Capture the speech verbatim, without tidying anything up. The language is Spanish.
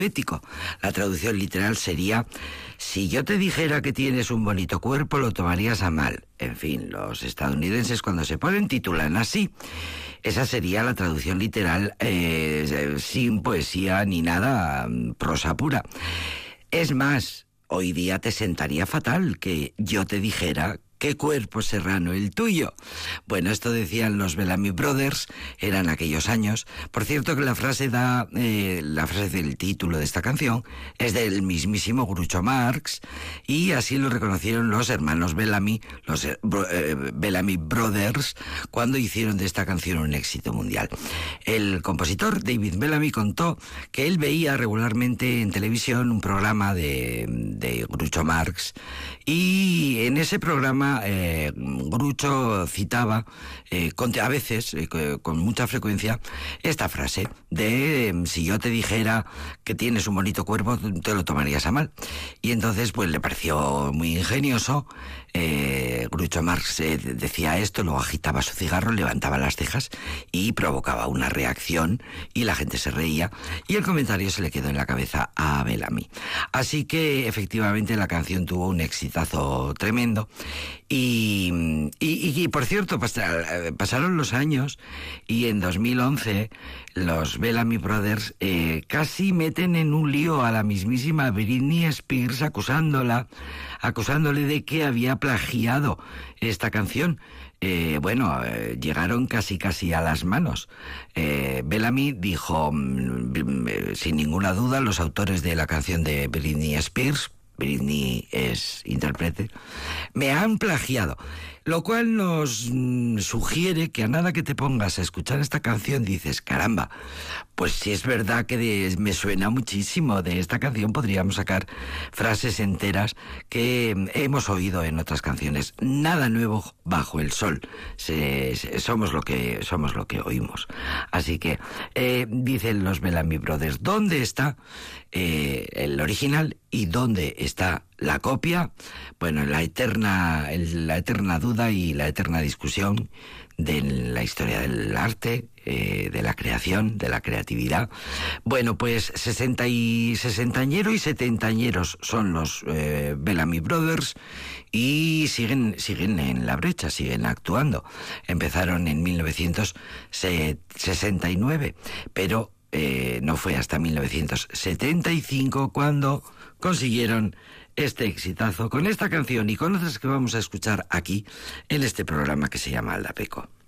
poético. La traducción literal sería: si yo te dijera que tienes un bonito cuerpo, lo tomarías a mal. En fin, los estadounidenses cuando se ponen titulan así. Esa sería la traducción literal, eh, sin poesía ni nada, prosa pura. Es más, hoy día te sentaría fatal que yo te dijera: ¿qué cuerpo serrano el tuyo? Bueno, esto decían los Bellamy Brothers, eran aquellos años. Por cierto que la frase da, eh, la frase del título de esta canción es del mismísimo Groucho Marx, y así lo reconocieron los hermanos Bellamy, los eh, Bellamy Brothers, cuando hicieron de esta canción un éxito mundial. El compositor David Bellamy contó que él veía regularmente en televisión un programa de, de Groucho Marx, y en ese programa Eh, Groucho citaba eh, con, a veces, eh, con mucha frecuencia, esta frase de eh, si yo te dijera que tienes un bonito cuerpo, te lo tomarías a mal. Y entonces pues le pareció muy ingenioso. eh, Groucho Marx eh, decía esto, luego agitaba su cigarro, levantaba las cejas y provocaba una reacción, y la gente se reía, y el comentario se le quedó en la cabeza a Bellamy. Así que efectivamente la canción tuvo un exitazo tremendo. Y, y, y por cierto, pasaron los años, y en dos mil once los Bellamy Brothers eh, casi meten en un lío a la mismísima Britney Spears, acusándola, acusándole de que había plagiado esta canción. Eh, bueno, eh, llegaron casi casi a las manos. Eh, Bellamy dijo, mm, sin ninguna duda, los autores de la canción de Britney Spears, Britney es intérprete, me han plagiado. Lo cual nos mm, sugiere que a nada que te pongas a escuchar esta canción dices: caramba, pues si es verdad que de, me suena muchísimo. De esta canción podríamos sacar frases enteras que hemos oído en otras canciones. Nada nuevo bajo el sol. Se, se, somos lo que somos lo que oímos. Así que eh, dicen los Bellamy Brothers: ¿dónde está eh, el original y dónde está la copia? Bueno, la eterna, la eterna duda y la eterna discusión de la historia del arte, eh, de la creación, de la creatividad. Bueno, pues sesenta y sesentañero y setentañeros son los eh, Bellamy Brothers, y siguen siguen en la brecha, siguen actuando. Empezaron en mil novecientos sesenta y nueve, pero eh, no fue hasta mil novecientos setenta y cinco cuando consiguieron este exitazo con esta canción y con otras que vamos a escuchar aquí en este programa que se llama Aldapeco.